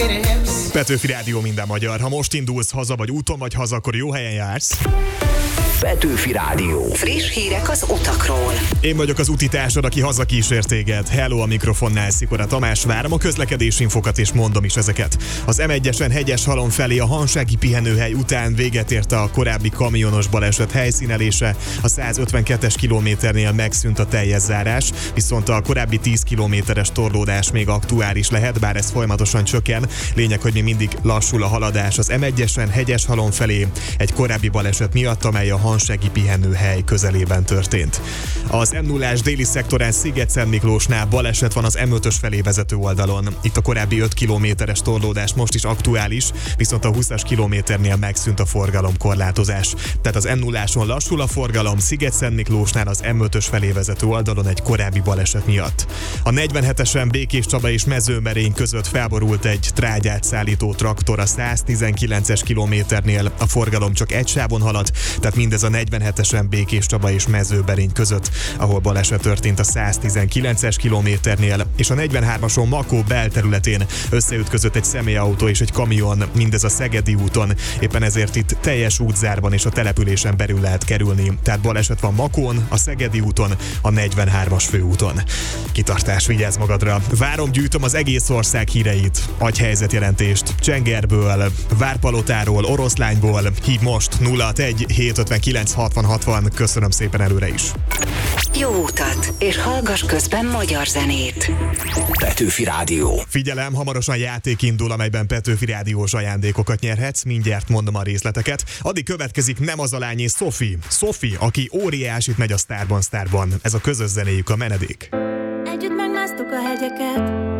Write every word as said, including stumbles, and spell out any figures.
Petőfi Rádió, minden magyar. Ha most indulsz haza, vagy úton vagy haza, akkor jó helyen jársz. Petőfi Rádió. Friss hírek az utakról. Én vagyok az utitársad, aki hazakísér téged. Hello, a mikrofonnál Szikora Tamás. Várom a közlekedési infokat, és mondom is ezeket. Az em egyesen Hegyeshalom felé a Hansági pihenőhely után véget ért a korábbi kamionos baleset helyszínelése. A százötvenkettes kilométernél megszűnt a teljes zárás, viszont a korábbi tíz kilométeres torlódás még aktuális lehet, bár ez folyamatosan csökken. Lényeg, hogy még mindig lassul a haladás az em egyesen Hegyeshalom felé egy korábbi baleset miatt, amely a Hansági pihenőhely közelében történt. Az em nullás déli szektorán Sziget-Szent Miklósnál baleset van az em ötös felé vezető oldalon. Itt a korábbi öt kilométeres torlódás most is aktuális, viszont a húszas kilométernél megszűnt a forgalomkorlátozás. Tehát az em nulláson lassul a forgalom Sziget-Szent Miklósnál az em ötös felé vezető oldalon egy korábbi baleset miatt. A negyvenhetesen Békés Csaba és Mezőmerény között felborult egy trágyát szállító traktor a száztizenkilences kilométernél. A forgalom csak egy sávon halad, tehát mindez a negyvenhetesen Békés Csaba és Mezőmerény között, ahol baleset történt a száztizenkilences kilométernél, és a negyvenhármason Makó belterületén összeütközött egy személyautó és egy kamion, mindez a Szegedi úton. Éppen ezért itt teljes útzárban és a településen belül lehet kerülni. Tehát baleset van Makón, a Szegedi úton, a negyvenhármas főúton. Kitartás, vigyázz magadra! Várom, gyűjtöm az egész ország híreit. Adj helyzetjelentést Csengerből, Várpalotáról, Oroszlányból. Hív most nulla hatvanegy hétszázötvenkilenc hatvan hatvan. Köszönöm szépen előre is. Jó utat, és hallgass közben magyar zenét. Petőfi Rádió. Figyelem, hamarosan játék indul, amelyben Petőfi Rádiós ajándékokat nyerhetsz. Mindjárt mondom a részleteket. Addig következik Nem az a lány és Szofi. Szofi, aki óriásit megy a Sztárban, Sztárban. Ez a közös zenéjük, a Menedék. Együtt megmásztuk a hegyeket,